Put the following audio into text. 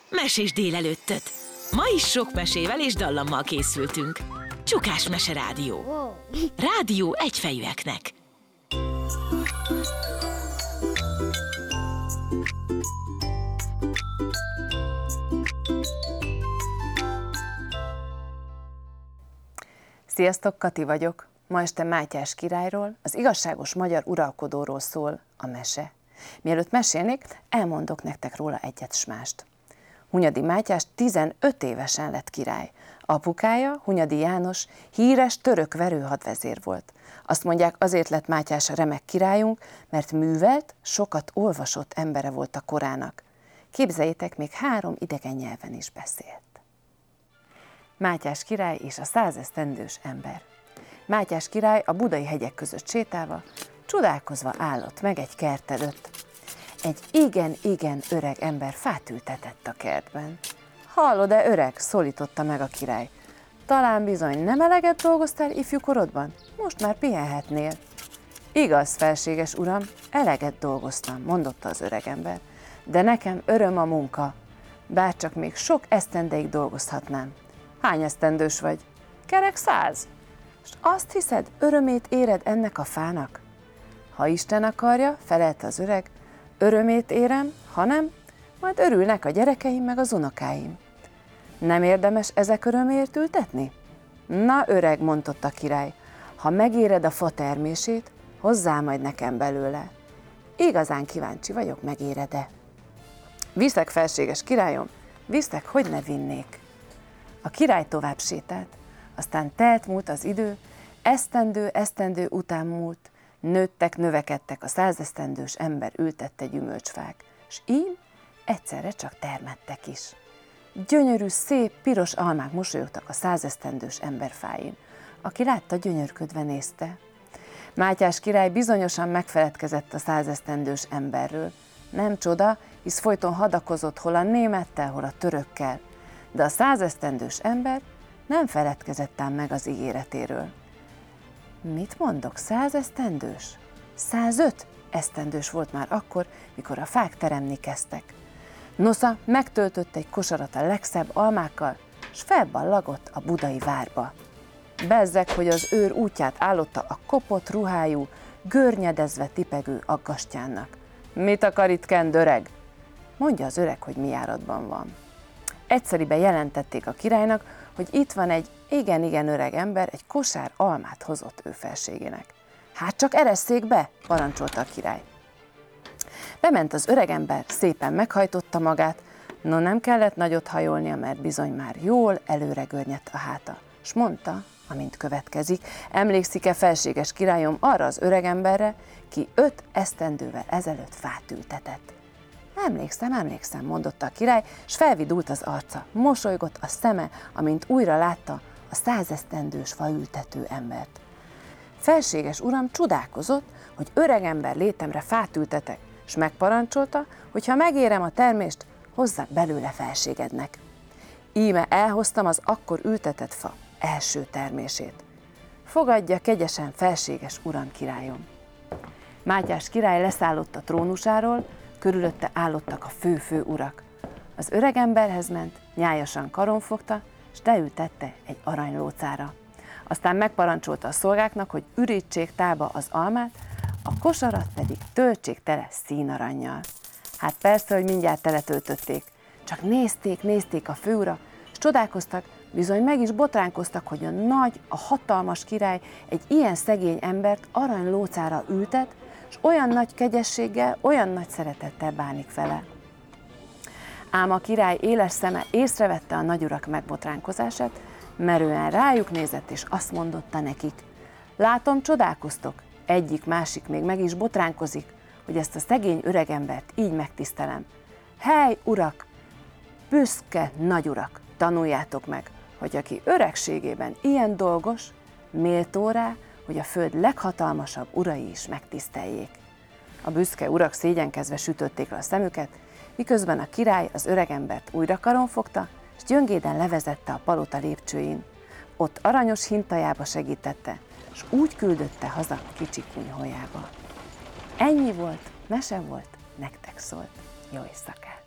Mesés délelőttöt! Ma is sok mesével és dallammal készültünk. Csukás Mese Rádió. Rádió egyfejűeknek. Sziasztok, Kati vagyok. Ma este Mátyás királyról, az igazságos magyar uralkodóról szól a mese. Mielőtt mesélnék, elmondok nektek róla egyet s mást. Hunyadi Mátyás 15 évesen lett király. Apukája, Hunyadi János, híres török verőhadvezér volt. Azt mondják, azért lett Mátyás remek királyunk, mert művelt, sokat olvasott embere volt a korának. Képzeljétek, még 3 idegen nyelven is beszélt. Mátyás király és a 100 esztendős ember. Mátyás király a budai hegyek között sétálva, csodálkozva állott meg egy kert előtt. Egy igen öreg ember fát ültetett a kertben. Hallod-e, öreg? Szólította meg a király. Talán bizony nem eleget dolgoztál ifjú korodban? Most már pihenhetnél. Igaz, felséges uram, eleget dolgoztam, mondotta az öreg ember. De nekem öröm a munka, bárcsak még sok esztendeig dolgozhatnám. Hány esztendős vagy? Kerek 100. És azt hiszed, örömét éred ennek a fának? Ha Isten akarja, felelte az öreg, örömét érem, ha nem, majd örülnek a gyerekeim meg az unokáim. Nem érdemes ezek örömért ültetni? Na öreg, mondott a király, ha megéred a fa termését, hozzá majd nekem belőle. Igazán kíváncsi vagyok, megéred-e? Viszek, felséges királyom, viszek, hogy ne vinnék. A király tovább sétált, aztán telt-múlt az idő, esztendő után múlt, nőttek, növekedtek, a 100 esztendős ember ültette gyümölcsfák, s így egyszerre csak termettek is. Gyönyörű, szép, piros almák mosolyogtak a 100 esztendős ember fáin, aki látta, gyönyörködve nézte. Mátyás király bizonyosan megfeledkezett a 100 esztendős emberről. Nem csoda, hisz folyton hadakozott hol a némettel, hol a törökkel, de a 100 esztendős ember nem feledkezett ám meg az ígéretéről. Mit mondok, 100 esztendős? 105 esztendős volt már akkor, mikor a fák teremni kezdtek. Nosza megtöltött egy kosarat a legszebb almákkal, s felballagott a budai várba. Bezzeg, hogy az őr útját állotta a kopott ruhájú, görnyedezve tipegő aggastyánnak. Mit akar itt kend, öreg? Mondja az öreg, hogy mi járatban van. Egyszeriben jelentették a királynak, hogy itt van egy igen öreg ember, egy kosár almát hozott ő felségének. Hát csak eresszék be, parancsolta a király. Bement az öreg ember, szépen meghajtotta magát, no nem kellett nagyot hajolnia, mert bizony már jól előre görnyedt a háta. S mondta, amint következik, emlékszik-e, felséges királyom, arra az öreg emberre, ki 5 esztendővel ezelőtt fát ültetett. Emlékszem, mondotta a király, s felvidult az arca, mosolygott a szeme, amint újra látta a 100 esztendős faültető embert. Felséges uram csodálkozott, hogy öreg ember létemre fát ültetek, s megparancsolta, hogy ha megérem a termést, hozzak belőle felségednek. Íme elhoztam az akkor ültetett fa első termését. Fogadja kegyesen, felséges uram, királyom. Mátyás király leszállott a trónusáról, körülötte állottak a fő urak. Az öreg emberhez ment, nyájasan karon fogta, s leültette egy aranylócára. Aztán megparancsolta a szolgáknak, hogy ürítsék tálba az almát, a kosarat pedig töltsék tele színarannyal. Hát persze, hogy mindjárt teletöltötték, csak nézték a főurak, s csodálkoztak, bizony meg is botránkoztak, hogy a nagy, a hatalmas király egy ilyen szegény embert aranylócára ültet, és olyan nagy kegyességgel, olyan nagy szeretettel bánik vele. Ám a király éles szeme észrevette a nagyurak megbotránkozását, merően rájuk nézett, és azt mondotta nekik: látom, csodálkoztok, egyik-másik még meg is botránkozik, hogy ezt a szegény öregembert így megtisztelem. Hely, urak, büszke nagyurak, tanuljátok meg, hogy aki öregségében ilyen dolgos, méltó rá, hogy a föld leghatalmasabb urai is megtiszteljék. A büszke urak szégyenkezve sütötték le a szemüket, miközben a király az öregembert újra karon fogta, és gyöngéden levezette a palota lépcsőin. Ott aranyos hintajába segítette, és úgy küldötte haza kicsi kunyhójába. Ennyi volt, mese volt, nektek szólt. Jó éjszakát!